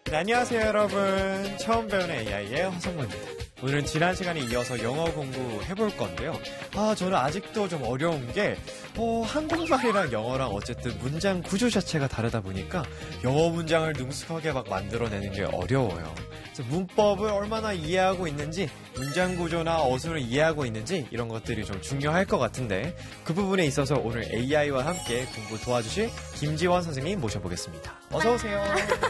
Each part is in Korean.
네, 안녕하세요 여러분. 처음 배우는 AI의 화성모입니다. 오늘은 지난 시간에 이어서 영어 공부해볼 건데요. 저는 아직도 좀 어려운 게 한국말이랑 영어랑 어쨌든 문장 구조 자체가 다르다 보니까 영어 문장을 능숙하게 막 만들어내는 게 어려워요. 그래서 문법을 얼마나 이해하고 있는지, 문장 구조나 어순을 이해하고 있는지 이런 것들이 좀 중요할 것 같은데 그 부분에 있어서 오늘 AI와 함께 공부 도와주실 김지원 선생님 모셔보겠습니다. 어서 오세요.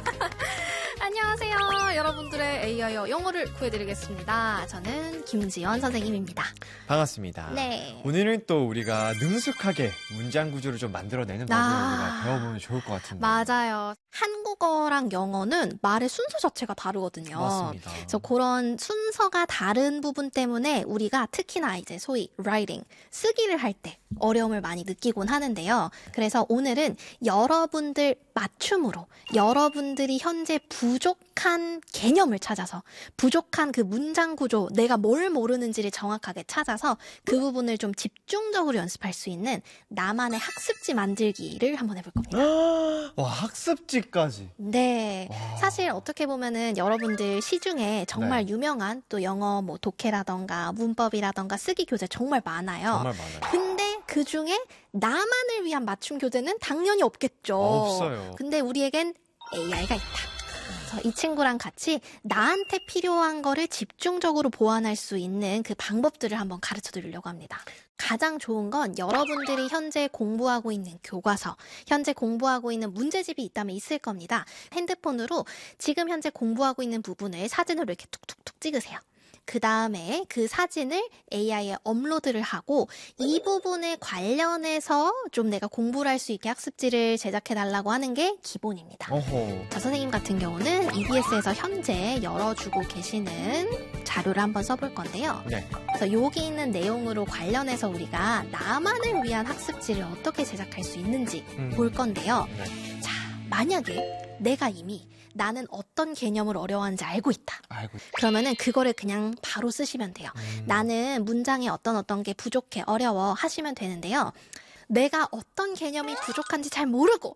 안녕하세요. 여러분들의 AI어 영어를 구해드리겠습니다. 저는 김지연 선생님입니다. 반갑습니다. 네. 오늘은 또 우리가 능숙하게 문장 구조를 좀 만들어내는 법을 우리가 배워보면 좋을 것 같은데. 맞아요. 한국어랑 영어는 말의 순서 자체가 다르거든요. 맞습니다. 그래서 그런 순서가 다른 부분 때문에 우리가 특히나 이제 소위 writing, 쓰기를 할 때 어려움을 많이 느끼곤 하는데요. 그래서 오늘은 여러분들 맞춤으로 여러분들이 현재 부족한 개념을 찾아서 부족한 그 문장 구조, 내가 뭘 모르는지를 정확하게 찾아서 그 부분을 좀 집중적으로 연습할 수 있는 나만의 학습지 만들기를 한번 해볼 겁니다. 와, 학습지까지. 네. 와. 사실 어떻게 보면은 여러분들 시중에 정말 네. 유명한 또 영어 뭐 독해라던가 문법이라던가 쓰기 교재 정말 많아요. 정말 많아요. 근데 그 중에 나만을 위한 맞춤 교재는 당연히 없겠죠. 없어요. 근데 우리에겐 AI가 있다. 그래서 이 친구랑 같이 나한테 필요한 거를 집중적으로 보완할 수 있는 그 방법들을 한번 가르쳐 드리려고 합니다. 가장 좋은 건 여러분들이 현재 공부하고 있는 교과서, 현재 공부하고 있는 문제집이 있다면 있을 겁니다. 핸드폰으로 지금 현재 공부하고 있는 부분을 사진으로 이렇게 툭툭툭 찍으세요. 그 다음에 그 사진을 AI에 업로드를 하고 이 부분에 관련해서 좀 내가 공부를 할 수 있게 학습지를 제작해달라고 하는 게 기본입니다. 어허. 자, 선생님 같은 경우는 EBS에서 현재 열어주고 계시는 자료를 한번 써볼 건데요. 네. 그래서 여기 있는 내용으로 관련해서 우리가 나만을 위한 학습지를 어떻게 제작할 수 있는지 볼 건데요. 네. 자, 만약에 내가 이미 나는 어떤 개념을 어려워하는지 알고 있다. 그러면은 그거를 그냥 바로 쓰시면 돼요. 나는 문장에 어떤 게 부족해, 어려워 하시면 되는데요. 내가 어떤 개념이 부족한지 잘 모르고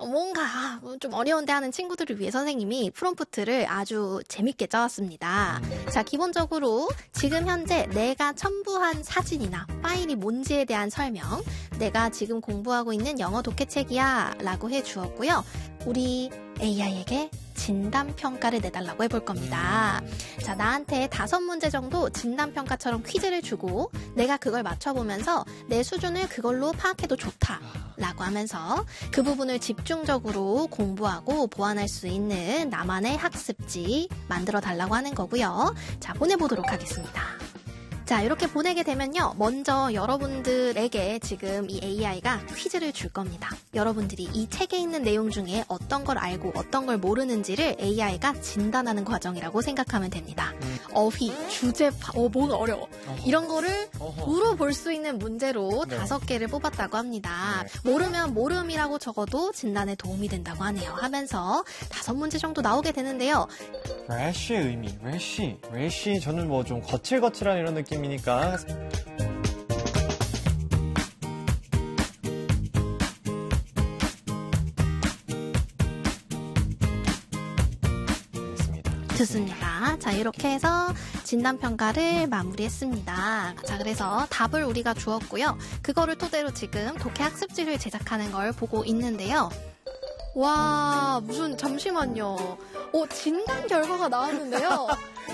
뭔가 좀 어려운데 하는 친구들을 위해 선생님이 프롬프트를 아주 재밌게 짜왔습니다. 자, 기본적으로 지금 현재 내가 첨부한 사진이나 파일이 뭔지에 대한 설명, 내가 지금 공부하고 있는 영어 독해책이야 라고 해주었고요. 우리 AI에게 진단평가를 내달라고 해볼 겁니다. 자, 나한테 5문제 정도 진단평가처럼 퀴즈를 주고 내가 그걸 맞춰보면서 내 수준을 그걸로 파악해도 좋다라고 하면서 그 부분을 집중적으로 공부하고 보완할 수 있는 나만의 학습지 만들어 달라고 하는 거고요. 자, 보내보도록 하겠습니다. 자, 이렇게 보내게 되면요. 먼저 여러분들에게 지금 이 AI가 퀴즈를 줄 겁니다. 여러분들이 이 책에 있는 내용 중에 어떤 걸 알고 어떤 걸 모르는지를 AI가 진단하는 과정이라고 생각하면 됩니다. 어휘, 주제파, 뭐가 어려워. 이런 거를 물어볼 수 있는 문제로 네. 5개를 뽑았다고 합니다. 네. 모르면 모름이라고 적어도 진단에 도움이 된다고 하네요. 하면서 5문제 정도 나오게 되는데요. 래쉬의 의미, 래쉬 저는 뭐 좀 거칠거칠한 이런 느낌이니까 좋습니다. 자, 이렇게 해서 진단평가를 마무리했습니다. 자, 그래서 답을 우리가 주었고요. 그거를 토대로 지금 독해 학습지를 제작하는 걸 보고 있는데요. 와, 잠시만요. 진단 결과가 나왔는데요.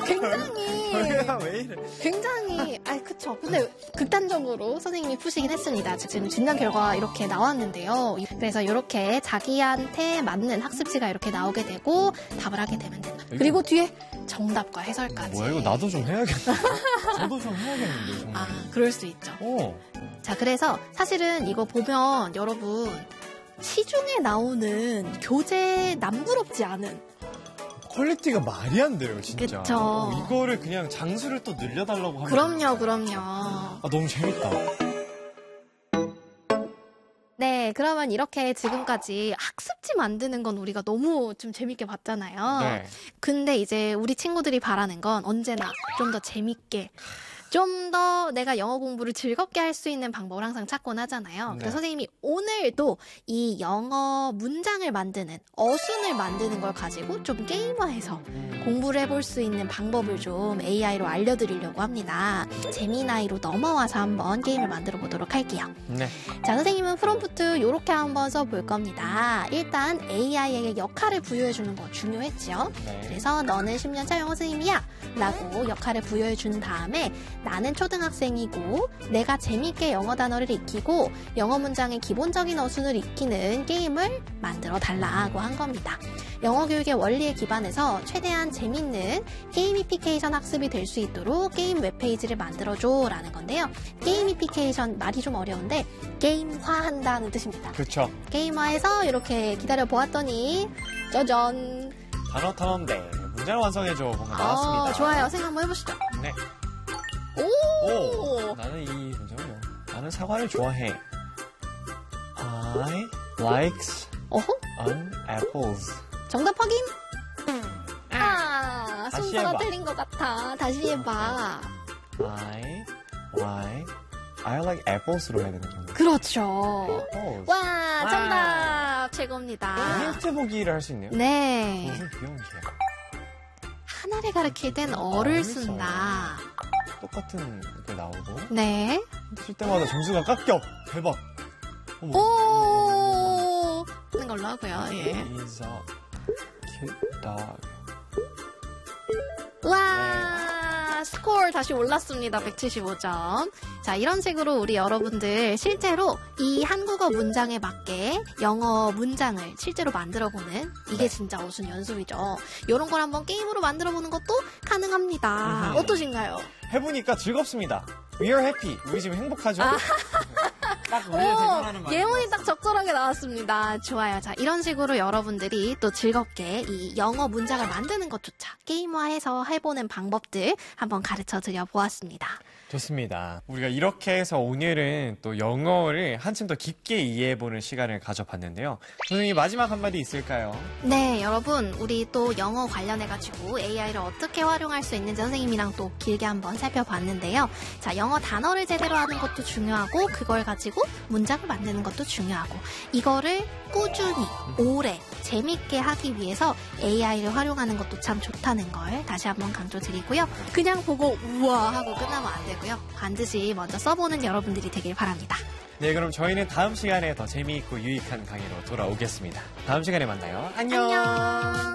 굉장히, 그쵸. 근데 극단적으로 선생님이 푸시긴 했습니다. 지금 진단 결과 이렇게 나왔는데요. 그래서 이렇게 자기한테 맞는 학습지가 이렇게 나오게 되고 답을 하게 되면 된다. 그리고 뒤에 정답과 해설까지. 뭐야, 이거 나도 좀 해야겠다. 저도 좀 해야겠는데, 정말. 그럴 수 있죠. 자, 그래서 사실은 이거 보면 여러분, 시중에 나오는 교재 남부럽지 않은 퀄리티가 말이 안 돼요, 진짜. 그쵸. 이거를 그냥 장수를 또 늘려달라고 하면. 그럼요. 너무 재밌다. 네, 그러면 이렇게 지금까지 학습지 만드는 건 우리가 너무 좀 재밌게 봤잖아요. 네. 근데 이제 우리 친구들이 바라는 건 언제나 좀 더 재밌게 좀 더 내가 영어 공부를 즐겁게 할 수 있는 방법을 항상 찾곤 하잖아요. 네. 그래서 선생님이 오늘도 이 영어 문장을 만드는, 어순을 만드는 걸 가지고 좀 게임화해서 공부를 해볼 수 있는 방법을 좀 AI로 알려드리려고 합니다. 재미나이로 넘어와서 한번 게임을 만들어 보도록 할게요. 네. 자, 선생님은 프롬프트 이렇게 한번 써볼 겁니다. 일단 AI에게 역할을 부여해주는 거 중요했죠. 네. 그래서 너는 10년차 영어 선생님이야 라고 역할을 부여해준 다음에 나는 초등학생이고 내가 재밌게 영어 단어를 익히고 영어 문장의 기본적인 어순을 익히는 게임을 만들어 달라고 한 겁니다. 영어 교육의 원리에 기반해서 최대한 재밌는 게이미피케이션 학습이 될 수 있도록 게임 웹페이지를 만들어줘 라는 건데요. 게이미피케이션 말이 좀 어려운데 게임화한다는 뜻입니다. 그렇죠. 게임화해서 이렇게 기다려 보았더니 짜잔. 단어 턴데 문제를 완성해줘. 뭔가 나왔습니다. 좋아요. 선생님 한번 해보시죠. 네. 오! 나는 이 문제는 나는 사과를 좋아해. I likes 어허? apples. 정답 확인? 다시 순서가 해봐. 틀린 것 같아. 다시 해봐. I like apples로 해야 되는 건가? 그렇죠. Apples. 와, 정답! 최고입니다. 힌트 보기를 할 수 있네요. 네. 무슨 귀여운 개. 하나를 가리킬 땐 어를 쓴다. 똑같은 게 나오고 네. 쓸 때마다 점수가 깎여. 대박. 어머. 오! 하는 걸로 하고요. 예. Is a cute dog. 와, 스코어 다시 올랐습니다. 175점. 자, 이런 식으로 우리 여러분들 실제로 이 한국어 문장에 맞게 영어 문장을 실제로 만들어보는 이게 진짜 어순 연습이죠. 이런 걸 한번 게임으로 만들어보는 것도 가능합니다. 어떠신가요? 해보니까 즐겁습니다. We are happy. 우리 지금 행복하죠? 딱 우리가 대변하는 말. 예문이 딱 적절하게 나왔습니다. 좋아요. 자, 이런 식으로 여러분들이 또 즐겁게 이 영어 문장을 만드는 것조차 게임화해서 해보는 방법들 한번 가르쳐 드려 보았습니다. 좋습니다. 우리가 이렇게 해서 오늘은 또 영어를 한층 더 깊게 이해해보는 시간을 가져봤는데요. 선생님 마지막 한마디 있을까요? 네, 여러분, 우리 또 영어 관련해가지고 AI를 어떻게 활용할 수 있는지 선생님이랑 또 길게 한번 살펴봤는데요. 자, 영어 단어를 제대로 하는 것도 중요하고 그걸 가지고 문장을 만드는 것도 중요하고 이거를 꾸준히 오래 재밌게 하기 위해서 AI를 활용하는 것도 참 좋다는 걸 다시 한번 강조드리고요. 그냥 보고 우와 하고 끝나면 안 되고요. 반드시 먼저 써보는 여러분들이 되길 바랍니다. 네, 그럼 저희는 다음 시간에 더 재미있고 유익한 강의로 돌아오겠습니다. 다음 시간에 만나요. 안녕.